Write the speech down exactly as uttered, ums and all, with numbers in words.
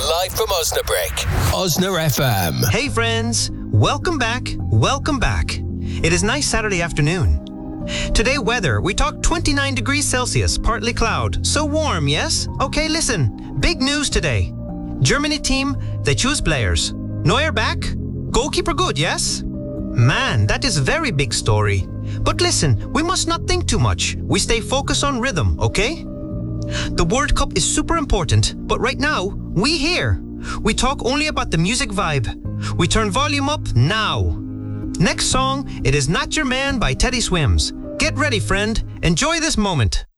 Live from Osnabrück. Osna F M. Hey friends, welcome back, welcome back. It is nice Saturday afternoon. Today weather, we talk twenty-nine degrees Celsius, partly cloud. So warm, yes? Okay, listen. Big news today. Germany team, they choose players. Neuer back? Goalkeeper good, yes? Man, that is very big story. But listen, we must not think too much. We stay focused on rhythm, okay? The World Cup is super important, but right now, we here. We talk only about the music vibe. We turn volume up now. Next song, it is Not Your Man by Teddy Swims. Get ready, friend. Enjoy this moment.